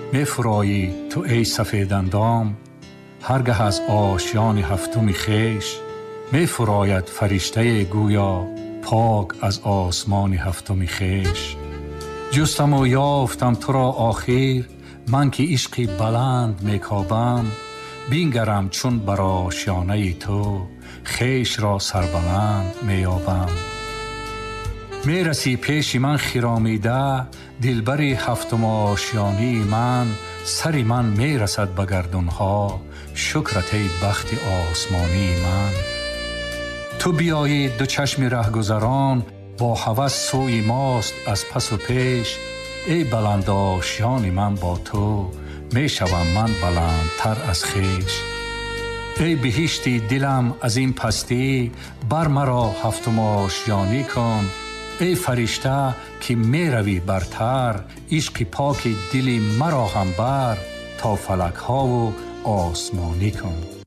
می فرایی تو ای سفید اندام، هرگه از آشیان هفتم خویش. می فراید فرشته گویا پاک از آسمان هفتم خویش. جستم و یافتم تو را آخر، من که عشقی بلند می کابم. بینگرم چون بر آشیانه تو، خویش را سربلند می یابم. می رسی پیش من خرامیده، دلبری هفتم آشیانی من. سری من می رسد به گردونها، شکرت ای بخت آسمانی من. تو بیایی دو چشم رهگذران، با هوس سوی ماست از پس و پیش. ای بلند آشیان من با تو، می شوم من بلندتر از خویش. ای بهشتی دلم از این پستی، بر مرا هفتم آشیانی کن. ای فرشته که می روی برتر، عشق پاک دلی مرا هم بر. تا فلک ها و آسمانی کن.